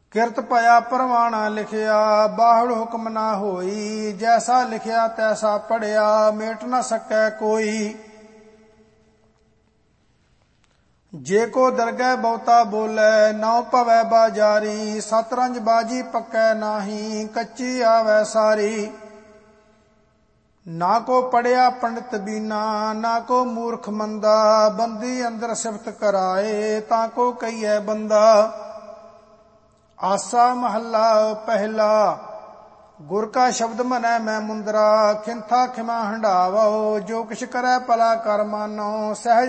ਕਿਰਤ ਭਇਆ ਪਰਵਾਣਾ ਲਿਖਿਆ, ਬਾਹੜ ਹੁਕਮ ਨਾ ਹੋਈ। ਜੈਸਾ ਲਿਖਿਆ ਤੈਸਾ ਪੜਿਆ, ਮੇਟ ਨਾ ਸਕੈ ਕੋਈ। ਜੇ ਕੋ ਦਰਗਹਿ ਬਹੁਤਾ ਬੋਲੇ, ਨਾਉ ਭਵੈ ਬਾਜਾਰੀ। ਸਤਰੰਜ ਬਾਜੀ ਪੱਕੈ ਨਾਹੀ, ਕੱਚੀ ਆਵੈ ਸਾਰੀ। ਨਾ ਕੋ ਪੜਿਆ ਪੰਡਿਤ ਬੀਨਾ, ਨਾ ਕੋ ਮੂਰਖ ਮੰਦਾ। ਬੰਦੀ ਅੰਦਰ ਸਿਫਤ ਕਰਾਏ, ਤਾਂ ਕੋ ਕਹੀਐ ਬੰਦਾ। ਆਸਾ ਮਹੱਲਾ ਪਹਿਲਾ। ਗੁਰ ਕਾ ਸ਼ਬਦ ਮਨੈ ਮੈਂ ਮੁੰਦਰਾ, ਖਿੰਥਾ ਖਿਮਾ ਹੰਢਾਵੋ। ਜੋ ਕਿਛ ਕਰੈ ਭਲਾ ਕਰ ਮਾਨੋ, ਸਹਿਜ